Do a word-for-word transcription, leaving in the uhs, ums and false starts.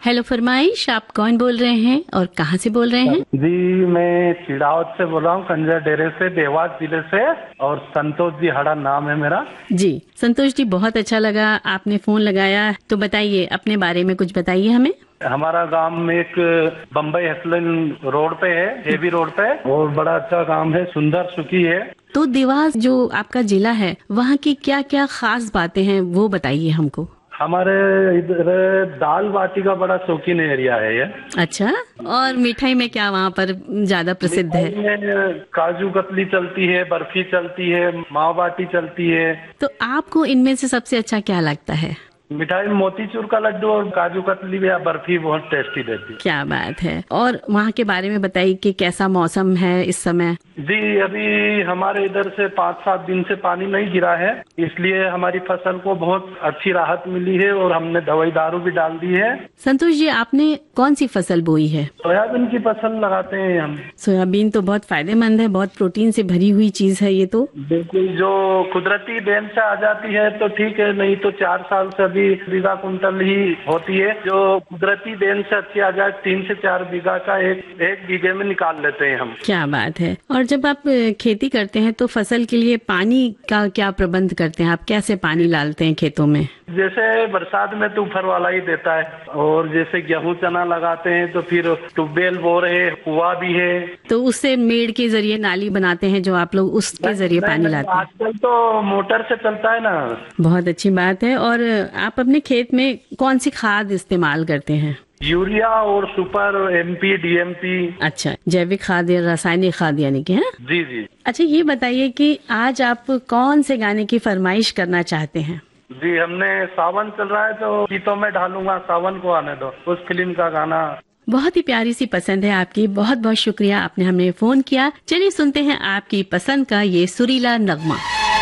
Hello फरमाइश, आप कौन बोल रहे हैं और कहाँ से बोल रहे हैं? जी मैं चिड़ावत से बोल रहा हूँ, खंजर डेरे से, देवास जिले से। और संतोष जी हड़ा नाम है मेरा। जी संतोष जी, बहुत अच्छा लगा आपने फोन लगाया। तो बताइए अपने बारे में कुछ बताइए हमें। हमारा गांव में एक बम्बई हसलन रोड पे है, एबी रोड पे, और बड़ा अच्छा गांव है, सुंदर सुखी है। तो देवास जो आपका जिला है, वहाँ की क्या क्या खास बातें हैं वो बताइए हमको। हमारे इधर दाल बाटी का बड़ा शौकीन एरिया है ये। अच्छा, और मिठाई में क्या वहाँ पर ज्यादा प्रसिद्ध है? में काजू कतली चलती है, बर्फी चलती है, मावा बाटी चलती है। तो आपको इनमें से सबसे अच्छा क्या लगता है? मिठाई में मोतीचूर का लड्डू और काजू कतली या बर्फी बहुत टेस्टी रहती है। क्या बात है। और वहाँ के बारे में बताइए कि कैसा मौसम है इस समय? जी अभी हमारे इधर से पाँच सात दिन से पानी नहीं गिरा है, इसलिए हमारी फसल को बहुत अच्छी राहत मिली है और हमने दवाई दारू भी डाल दी है। संतोष जी, आपने कौन सी फसल बोई है? सोयाबीन की फसल लगाते हैं हम। सोयाबीन तो बहुत फायदेमंद है, बहुत प्रोटीन से भरी हुई चीज है ये तो। बिल्कुल, जो कुदरती देन से आ जाती है तो ठीक है, नहीं तो चार साल से अभी बीघा कुंटल ही होती है। जो कुदरती देन से अच्छी आ जाए, तीन से चार बीघा का एक एक बीघे में निकाल लेते हैं हम। क्या बात है। और जब आप खेती करते हैं तो फसल के लिए पानी का क्या प्रबंध करते हैं? आप कैसे पानी डालते हैं खेतों में? जैसे बरसात में तो ऊपर वाला ही देता है, और जैसे गेहूं चना लगाते हैं तो फिर ट्यूबवेल बोर है, कुआं भी है। तो उससे मेड़ के जरिए नाली बनाते हैं जो आप लोग, उसके जरिए पानी लाते हैं? आजकल तो मोटर से चलता है ना। बहुत अच्छी बात है। और आप अपने खेत में कौन सी खाद इस्तेमाल करते हैं? यूरिया और सुपर, एमपी, डीएमपी। अच्छा, जैविक खाद या रासायनिक खाद यानी कि, है? जी जी। अच्छा, ये बताइए कि आज आप कौन से गाने की फरमाइश करना चाहते हैं? जी हमने सावन चल रहा है तो गीतों में डालूंगा, सावन को आने दो, उस फिल्म का गाना। बहुत ही प्यारी सी पसंद है आपकी। बहुत बहुत शुक्रिया, आपने हमें फोन किया। चलिए सुनते हैं आपकी पसंद का ये सुरीला नगमा।